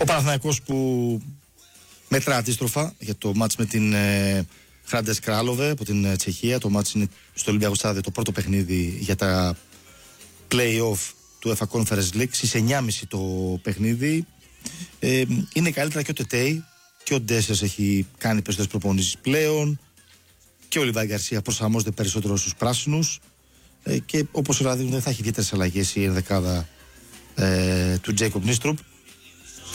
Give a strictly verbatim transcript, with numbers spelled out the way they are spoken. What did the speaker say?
Ο Παναθηναϊκός που μετρά αντίστροφα για το μάτς με την ε, Hrades Králové από την ε, Τσεχία. Το μάτς είναι στο Ολυμπιακό Στάδιο, το πρώτο παιχνίδι για τα play-off του UEFA Conference League. Στις εννιά και μισή το παιχνίδι. Ε, είναι καλύτερα και ο Τετέι και ο Ντέσσερς έχει κάνει περισσότερες προπονήσεις πλέον. Και ο Λιβάη Γκαρσία προσαρμόζεται περισσότερο στους πράσινους. Ε, και όπως όλα δείχνουν δεν θα έχει ιδιαίτερες αλλαγές η ενδεκάδα ε, του Τζέικοπ Νίστρουπ.